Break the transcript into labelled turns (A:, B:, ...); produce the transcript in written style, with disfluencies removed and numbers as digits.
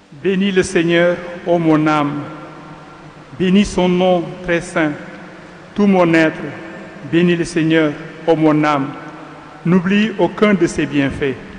A: Bénis le Seigneur, ô mon âme. Bénis son nom très saint. Tout mon être, bénis le Seigneur, ô mon âme. N'oublie aucun de ses bienfaits.